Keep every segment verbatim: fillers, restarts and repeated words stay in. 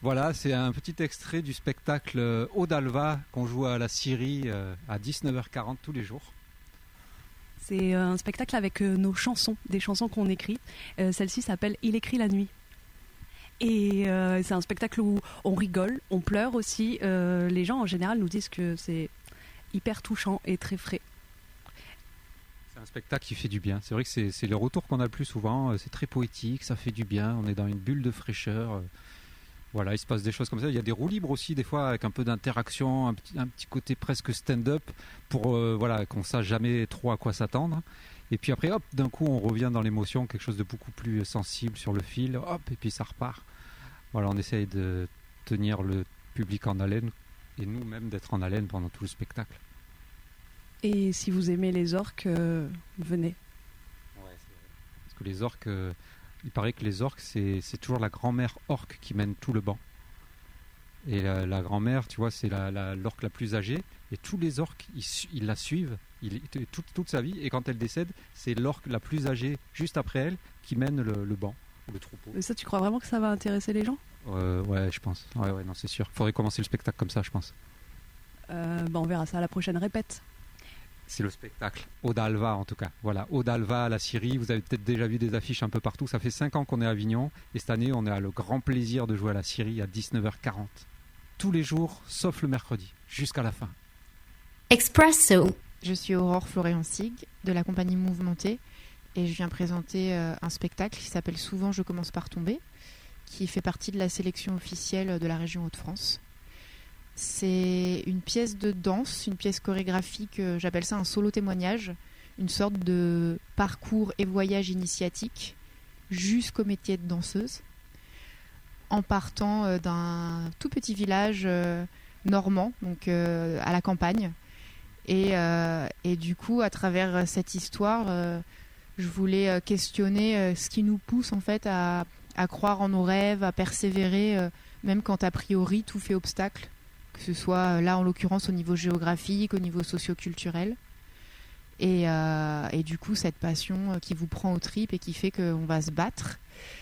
Voilà, c'est un petit extrait du spectacle Odalva qu'on joue à la Syrie à dix-neuf heures quarante tous les jours. C'est un spectacle avec nos chansons, des chansons qu'on écrit. Celle-ci s'appelle Il écrit la nuit. Et euh, c'est un spectacle où on rigole, on pleure aussi. Euh, les gens en général nous disent que c'est hyper touchant et très frais. C'est un spectacle qui fait du bien. C'est vrai que c'est, c'est le retour qu'on a le plus souvent. C'est très poétique, ça fait du bien. On est dans une bulle de fraîcheur. Voilà, il se passe des choses comme ça. Il y a des roues libres aussi, des fois, avec un peu d'interaction, un petit, un petit côté presque stand-up pour euh, voilà, qu'on ne sache jamais trop à quoi s'attendre. Et puis après, hop, d'un coup, on revient dans l'émotion, quelque chose de beaucoup plus sensible sur le fil. Hop, et puis ça repart. Voilà, on essaye de tenir le public en haleine et nous-mêmes d'être en haleine pendant tout le spectacle. Et si vous aimez les orques, euh, venez. Ouais, c'est vrai. Parce que les orques... Euh, il paraît que les orques, c'est, c'est toujours la grand-mère orque qui mène tout le banc. Et la, la grand-mère, tu vois, c'est la, la, l'orque la plus âgée. Et tous les orques, ils, ils la suivent ils, toute, toute sa vie. Et quand elle décède, c'est l'orque la plus âgée, juste après elle, qui mène le, le banc, le troupeau. Mais ça, tu crois vraiment que ça va intéresser les gens ? euh, Ouais, je pense. Ouais, ouais, non, c'est sûr. Il faudrait commencer le spectacle comme ça, je pense. Euh, bah on verra ça à la prochaine répète. C'est le spectacle Odalva en tout cas. Voilà, Odalva à la Syrie. Vous avez peut-être déjà vu des affiches un peu partout. Ça fait cinq ans qu'on est à Avignon et cette année on a le grand plaisir de jouer à la Syrie à dix-neuf heures quarante. Tous les jours, sauf le mercredi, jusqu'à la fin. Expresso. Je suis Aurore Florian-Sig de la compagnie Mouvementée et je viens présenter euh, un spectacle qui s'appelle Souvent je commence par tomber, qui fait partie de la sélection officielle de la région Hauts-de-France. C'est une pièce de danse, une pièce chorégraphique, euh, j'appelle ça un solo témoignage, une sorte de parcours et voyage initiatique jusqu'au métier de danseuse, en partant euh, d'un tout petit village euh, normand, donc euh, à la campagne. Et, euh, et du coup, à travers cette histoire, euh, je voulais questionner euh, ce qui nous pousse en fait à, à croire en nos rêves, à persévérer, euh, même quand a priori tout fait obstacle. Que ce soit là en l'occurrence au niveau géographique, au niveau socio-culturel. Et, euh, et du coup, cette passion qui vous prend aux tripes et qui fait qu'on va se battre.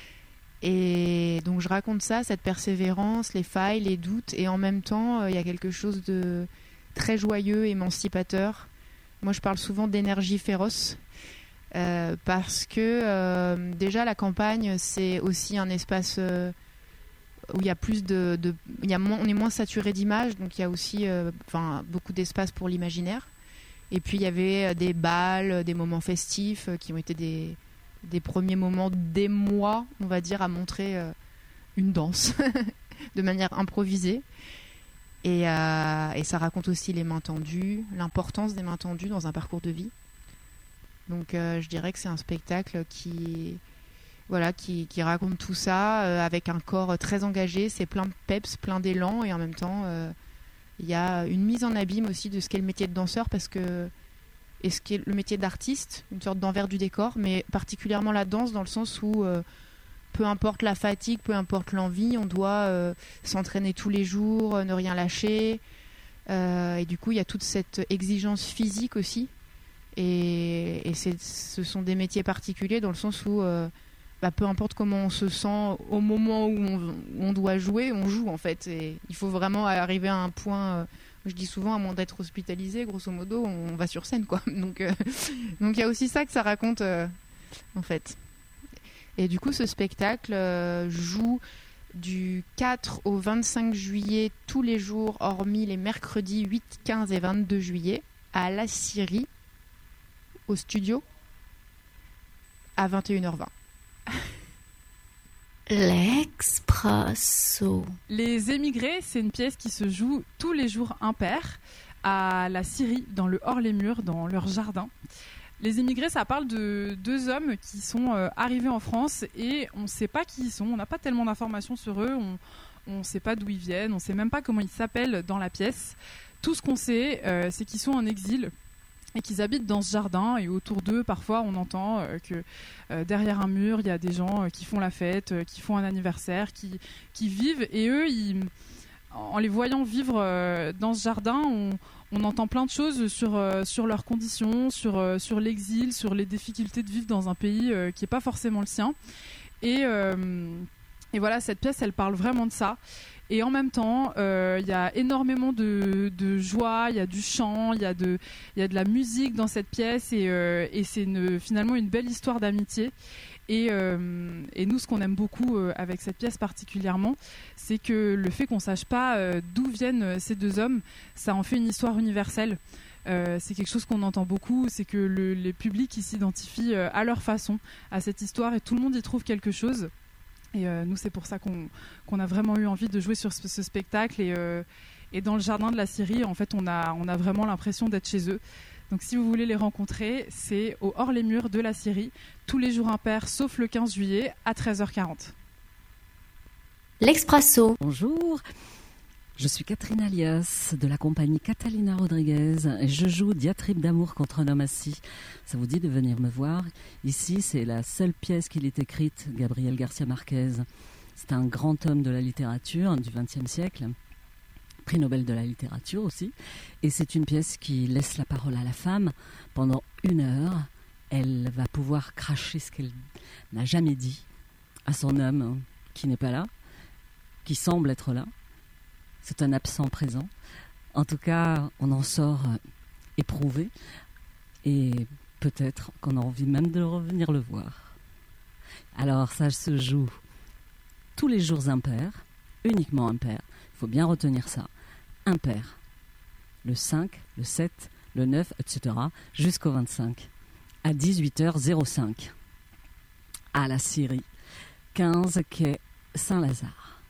Et donc je raconte ça, cette persévérance, les failles, les doutes. Et en même temps, il y a quelque chose de très joyeux, émancipateur. Moi, je parle souvent d'énergie féroce. Euh, parce que euh, déjà, la campagne, c'est aussi un espace... Euh, où il y a plus de, de il y a moins, on est moins saturé d'images, donc il y a aussi euh, enfin, beaucoup d'espace pour l'imaginaire. Et puis il y avait des bals, des moments festifs euh, qui ont été des, des premiers moments d'émoi, on va dire, à montrer euh, une danse de manière improvisée. Et, euh, et ça raconte aussi les mains tendues, l'importance des mains tendues dans un parcours de vie. Donc euh, je dirais que c'est un spectacle qui... Voilà, qui, qui raconte tout ça euh, avec un corps très engagé, c'est plein de peps, plein d'élan et en même temps il euh, y a une mise en abîme aussi de ce qu'est le métier de danseur parce que, et ce qu'est le métier d'artiste, une sorte d'envers du décor, mais particulièrement la danse dans le sens où euh, peu importe la fatigue, peu importe l'envie, on doit euh, s'entraîner tous les jours, euh, ne rien lâcher euh, et du coup il y a toute cette exigence physique aussi et, et c'est, ce sont des métiers particuliers dans le sens où euh, Bah, peu importe comment on se sent au moment où on, où on doit jouer, on joue en fait. Et il faut vraiment arriver à un point, euh, je dis souvent, à moins d'être hospitalisé, grosso modo, on va sur scène, quoi. Donc euh, donc il y a aussi ça que ça raconte, euh, en fait. Et du coup, ce spectacle euh, joue du quatre au vingt-cinq juillet, tous les jours, hormis les mercredis huit, quinze et vingt-deux juillet, à la Syrie, au studio, à vingt et une heures vingt. L'Expresso. Les émigrés, c'est une pièce qui se joue tous les jours impair à la Syrie, dans le hors-les-murs, dans leur jardin. Les émigrés, ça parle de deux hommes qui sont euh, arrivés en France et on ne sait pas qui ils sont, on n'a pas tellement d'informations sur eux, on ne sait pas d'où ils viennent, on ne sait même pas comment ils s'appellent dans la pièce. Tout ce qu'on sait, euh, c'est qu'ils sont en exil et qu'ils habitent dans ce jardin et autour d'eux, parfois, on entend euh, que euh, derrière un mur, il y a des gens euh, qui font la fête, euh, qui font un anniversaire, qui, qui vivent et eux, ils, en les voyant vivre euh, dans ce jardin, on On entend plein de choses sur, euh, sur leurs conditions, sur, euh, sur l'exil, sur les difficultés de vivre dans un pays euh, qui n'est pas forcément le sien. Et, euh, Et voilà, cette pièce, elle parle vraiment de ça. Et en même temps, il euh, y a énormément de, de joie, il y a du chant, il y a de, y a de la musique dans cette pièce, et, euh, et c'est une, finalement une belle histoire d'amitié. Et, euh, et nous, ce qu'on aime beaucoup euh, avec cette pièce particulièrement, c'est que le fait qu'on ne sache pas euh, d'où viennent ces deux hommes, ça en fait une histoire universelle. Euh, c'est quelque chose qu'on entend beaucoup, c'est que le, les publics ils s'identifient euh, à leur façon à cette histoire, et tout le monde y trouve quelque chose. Et euh, nous, c'est pour ça qu'on, qu'on a vraiment eu envie de jouer sur ce, ce spectacle. Et, euh, et dans le jardin de la Syrie, en fait, on a, on a vraiment l'impression d'être chez eux. Donc si vous voulez les rencontrer, c'est au Hors-les-Murs de la Syrie, tous les jours impairs, sauf le quinze juillet, à treize heures quarante. L'Expresso. Bonjour, je suis Catherine Alias de la compagnie Catalina Rodriguez et je joue Diatribe d'amour contre un homme assis. Ça vous dit de venir me voir? Ici, c'est la seule pièce qu'il ait écrite, Gabriel Garcia Marquez. C'est un grand homme de la littérature du vingtième siècle. Prix Nobel de la littérature aussi, et c'est une pièce qui laisse la parole à la femme pendant une heure. Elle va pouvoir cracher ce qu'elle n'a jamais dit à son homme qui n'est pas là, qui semble être là. C'est un absent présent. En tout cas, on en sort éprouvé, et peut-être qu'on a envie même de revenir le voir. Alors ça se joue tous les jours impairs, uniquement impairs. Il faut bien retenir ça. Impair. Le cinq, le sept, le neuf, et cetera jusqu'au vingt-cinq. À dix-huit heures cinq. À la Syrie. quinze quai Saint-Lazare.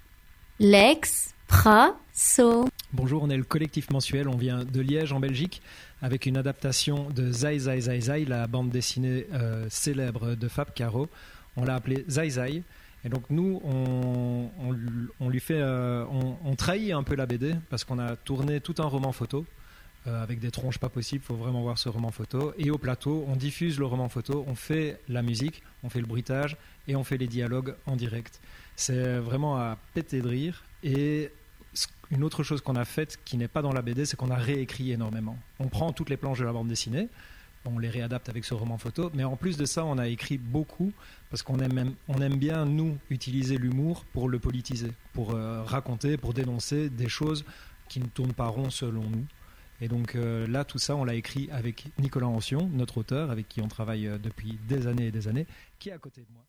L'Expresso. Bonjour, on est le collectif mensuel. On vient de Liège en Belgique avec une adaptation de Zai Zai Zai Zai, la bande dessinée euh, célèbre de Fab Caro. On l'a appelée Zai Zai. Et donc nous, on, on, on lui fait, euh, on, on trahit un peu la B D parce qu'on a tourné tout un roman photo euh, avec des tronches pas possibles. Il faut vraiment voir ce roman photo. Et au plateau, on diffuse le roman photo, on fait la musique, on fait le bruitage et on fait les dialogues en direct. C'est vraiment à péter de rire. Et une autre chose qu'on a faite qui n'est pas dans la B D, c'est qu'on a réécrit énormément. On prend toutes les planches de la bande dessinée, on les réadapte avec ce roman photo, mais en plus de ça, on a écrit beaucoup parce qu'on aime, on aime bien, nous, utiliser l'humour pour le politiser, pour euh, raconter, pour dénoncer des choses qui ne tournent pas rond selon nous. Et donc euh, là, tout ça, on l'a écrit avec Nicolas Ancion, notre auteur, avec qui on travaille euh, depuis des années et des années, qui est à côté de moi.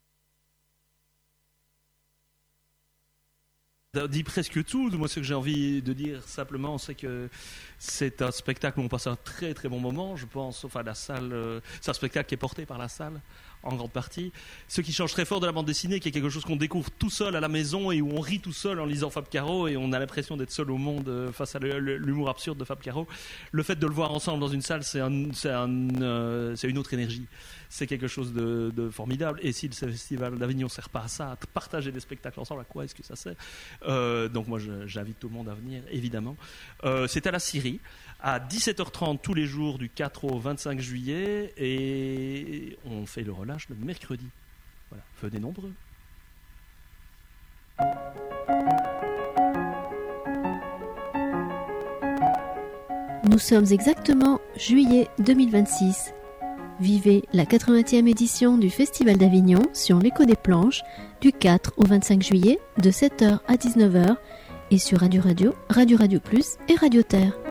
Ça dit presque tout. Moi, ce que j'ai envie de dire simplement, c'est que c'est un spectacle où on passe un très très bon moment, je pense. Enfin, la salle, euh, c'est un spectacle qui est porté par la salle en grande partie. Ce qui change très fort de la bande dessinée, qui est quelque chose qu'on découvre tout seul à la maison et où on rit tout seul en lisant Fab Caro et on a l'impression d'être seul au monde face à l'humour absurde de Fab Caro. Le fait de le voir ensemble dans une salle, c'est, un, c'est, un, euh, c'est une autre énergie. C'est quelque chose de, de formidable. Et si le Festival d'Avignon ne sert pas à ça, à partager des spectacles ensemble, à quoi est-ce que ça sert? euh, Donc moi, je, j'invite tout le monde à venir, évidemment. Euh, c'est à la Syrie, à dix-sept heures trente tous les jours du quatre au vingt-cinq juillet, et on fait le relâche le mercredi. Voilà, venez nombreux. Nous sommes exactement juillet deux mille vingt-six. Vivez la quatre-vingtième édition du Festival d'Avignon sur l'Écho des Planches du quatre au vingt-cinq juillet de sept heures à dix-neuf heures et sur Radio Radio, Radio Radio Plus et Radio Terre.